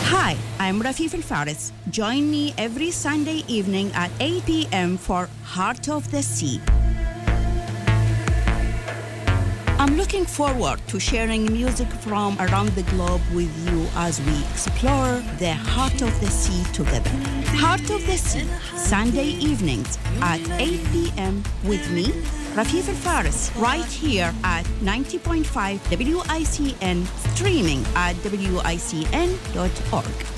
Hi, I'm Rafif Al Faris. Join me every Sunday evening at 8 p.m. for Heart of the Sea. I'm looking forward to sharing music from around the globe with you as we explore the Heart of the Sea together. Heart of the Sea, Sunday evenings at 8 p.m. with me, Rafif Al Faris, right here at 90.5 WICN, streaming at wicn.org.